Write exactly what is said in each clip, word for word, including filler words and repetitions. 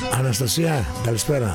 Αναστασία, καλησπέρα.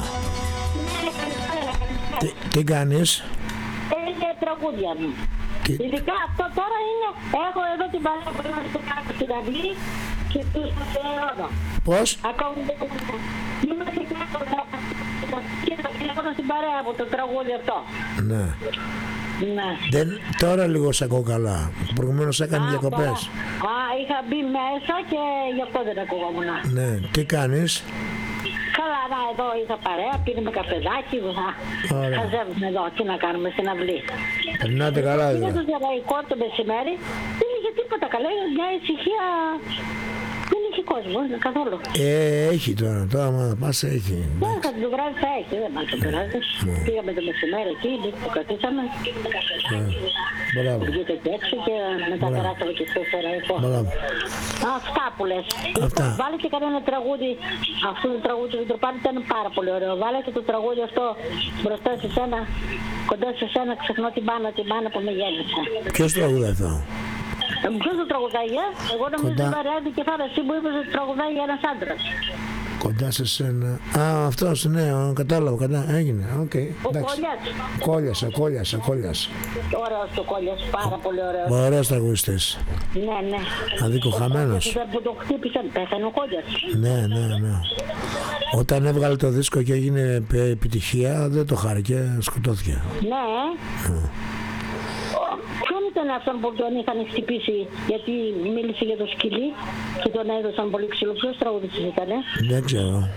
Τι, τι κάνεις? Είναι τραγούδια μου. Τι... Ειδικά αυτό τώρα είναι, έχω εδώ την παρέα που είμαι στο κάτω στην αυλή και τους αφιερώνω. Πώς? Ακόμα δεν είμαι στην κάτω και θα αφιερώνω στην παρέα μου το τραγούδι αυτό. Ναι. Ναι. Δεν, τώρα λίγο σ' ακούω καλά. Προηγουμένως έκανε Α, διακοπές. τώρα. Α, είχα μπει μέσα και γι' αυτό δεν ακούγόμουν. Ναι, τι κάνεις? Καλά, να, εδώ είχα παρέα, πίνουμε καφεδάκι, Ωραία. χαζεύουμε εδώ, τι να κάνουμε στην αυλή. Περνάτε καλά Είναι εδώ? το ζεραϊκό το μεσημέρι, δεν είχε τίποτα καλά, είναι μια ησυχία, δεν είχε κόσμο, είναι καθόλου. Ε, έχει τώρα, τώρα άμα πας έχει. Ναι, θα το βράδυ θα έχει, δεν μας το βράδυ. Πήγαμε το μεσημέρι εκεί, που καθίσαμε. Μπράβο. Βγήκε και έξω και μετά περάσαμε και στο ζεραϊκό. Μπράβο. Αυτά που λες. Αυτά. Βάλε και κανένα τραγούδι, αυτό το τραγούδι του Μητροπάνη ήταν πάρα πολύ ωραίο. Βάλε και το τραγούδι αυτό μπροστά σε σένα, κοντά σε σένα, ξεχνώ την μάνα, την μάνα που με γέννησε. Ποιος τραγουδάει αυτό? Ε, ποιος το τραγουδάει, ε? Εγώ νομίζω Κοντά. ότι βαρέαντη και φάρα εσύ που είπες ότι τραγουδάει ένας άντρας. Κοντά σε σένα. Α, αυτός, ναι, κατάλαβα, κατά, έγινε. Οκ, okay, Ο εντάξει. Κόλλιας. Κόλλιασα, κόλλιασα, κόλλιασα. Ωραίος το Κόλλιας, πάρα πολύ ωραίος. Ωραίος τραγουδιστής. Ναι, ναι. Αδικοχαμένος. Ο που το χτύπησαν, πέθανε ο Κόλλιας. Ναι, ναι, ναι. Όταν έβγαλε το δίσκο και έγινε επιτυχία, δεν το χάρηκε, σκοτώθηκε. Ναι, ε. Ποιον ήταν αυτόν που τον είχαν χτυπήσει, γιατί μίλησε για το σκυλί και τον έδωσαν πολύ ξύλο. Ποιος τραγουδιστής ήτανε? Δεν ξέρω.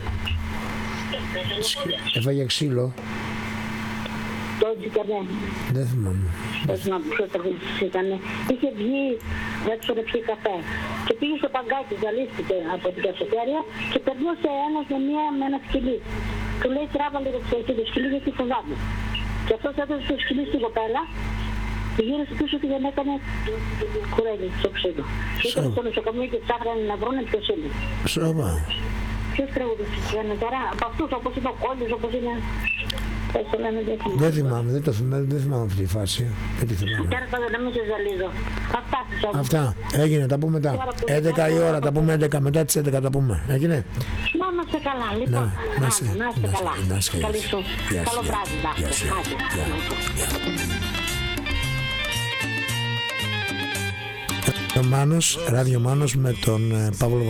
Έφαγε ξύλο. Το ήτανε. Δεν θυμάμαι. Δεν θυμάμαι ποιος τραγουδιστής ήτανε. Είχε βγει, δεν ξέρω πιει καφέ. Και πήγε στο παγκάκι, ζαλίστηκε από την καφετέρια και περνούσε ένας με, μία, με ένα σκυλί. Του λέει τράβα λίγο το σκυλί γιατί φοβάμαι. Και αυτός έδωσε το σκυλί στην κοπέλα. Και γύρισε πίσω και δεν έκανε κουρέλι στο ξύλο. Ήταν στο νοσοκομείο και ψάχνανε να βρουν ποιος είναι. Σώμα. Ποιος τραγουδιστής είναι τώρα, από αυτούς όπως είναι ο Κόλλης, όπως είναι... Δεν θυμάμαι, δεν το θυμάμαι, δεν θυμάμαι αυτή τη φάση. Δεν τη θυμάμαι. Τώρα πάντα να μην σε ζαλίζω. Αυτά σας όμως. Αυτά, έγινε, τα πούμε μετά. έντεκα η ώρα, τα πούμε έντεκα, μετά τις έντεκα τα πούμε. Έγινε. Να είμαστε καλά, λοιπόν. Να είστε καλά. Καλή σου. Καλό βράδυ, Γεια σου. Μάνος, Ράδιο Μάνος με τον Παύλο